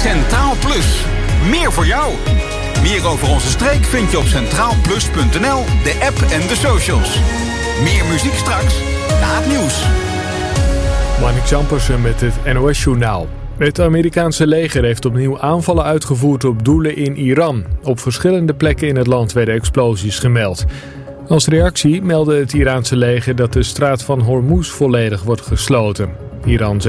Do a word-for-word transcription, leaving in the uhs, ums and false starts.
Centraal Plus. Meer voor jou. Meer over onze streek vind je op centraal plus punt n l, de app en de socials. Meer muziek straks, na het nieuws. Marnik Zampersen met het N O S-journaal. Het Amerikaanse leger heeft opnieuw aanvallen uitgevoerd op doelen in Iran. Op verschillende plekken in het land werden explosies gemeld. Als reactie meldde het Iraanse leger dat de straat van Hormuz volledig wordt gesloten. Iran